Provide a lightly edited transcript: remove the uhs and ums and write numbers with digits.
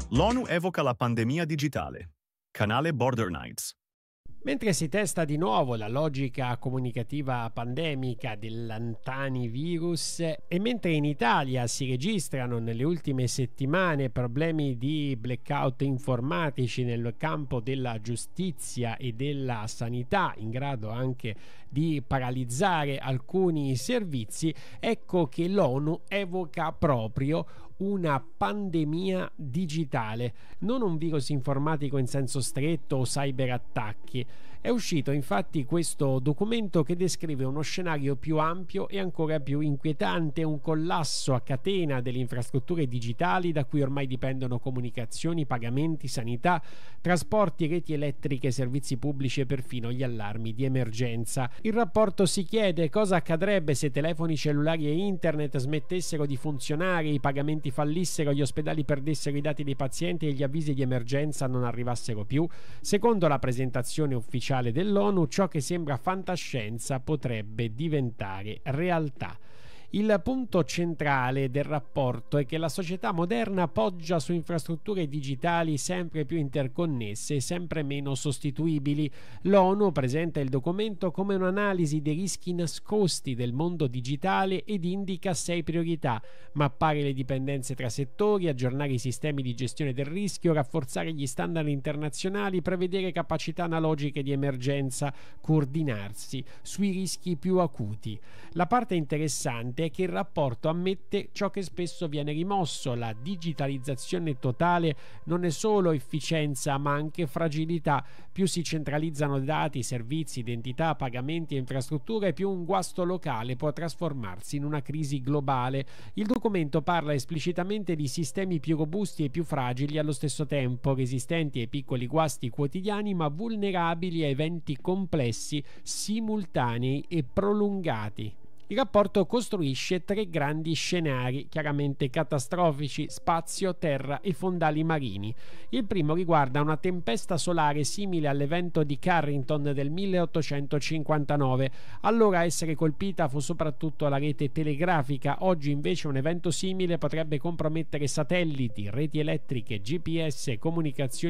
L'ONU evoca la pandemia digitale. Canale Border Knights. Mentre si testa di nuovo la logica comunicativa pandemica dell'antanivirus e mentre in Italia si registrano nelle ultime settimane problemi di blackout informatici nel campo della giustizia e della sanità, in grado anche di paralizzare alcuni servizi, ecco che l'ONU evoca proprio una pandemia digitale, non un virus informatico in senso stretto o cyberattacchi. È uscito infatti questo documento che descrive uno scenario più ampio e ancora più inquietante, un collasso a catena delle infrastrutture digitali da cui ormai dipendono comunicazioni, pagamenti, sanità, trasporti, reti elettriche, servizi pubblici e perfino gli allarmi di emergenza. Il rapporto si chiede cosa accadrebbe se telefoni cellulari e internet smettessero di funzionare, i pagamenti fallissero, gli ospedali perdessero i dati dei pazienti e gli avvisi di emergenza non arrivassero più. Secondo la presentazione ufficiale dell'ONU, ciò che sembra fantascienza potrebbe diventare realtà. Il punto centrale del rapporto è che la società moderna poggia su infrastrutture digitali sempre più interconnesse e sempre meno sostituibili. L'ONU presenta il documento come un'analisi dei rischi nascosti del mondo digitale ed indica 6 priorità: mappare le dipendenze tra settori, aggiornare i sistemi di gestione del rischio, rafforzare gli standard internazionali, prevedere capacità analogiche di emergenza, coordinarsi sui rischi più acuti. La parte interessante è che il rapporto ammette ciò che spesso viene rimosso: la digitalizzazione totale non è solo efficienza ma anche fragilità. Più si centralizzano dati, servizi, identità, pagamenti e infrastrutture, più un guasto locale può trasformarsi in una crisi globale. Il documento parla esplicitamente di sistemi più robusti e più fragili allo stesso tempo, resistenti ai piccoli guasti quotidiani ma vulnerabili a eventi complessi, simultanei e prolungati. Il rapporto costruisce 3 grandi scenari, chiaramente catastrofici: spazio, terra e fondali marini. Il primo riguarda una tempesta solare simile all'evento di Carrington del 1859. Allora a essere colpita fu soprattutto la rete telegrafica. Oggi invece un evento simile potrebbe compromettere satelliti, reti elettriche, GPS, comunicazioni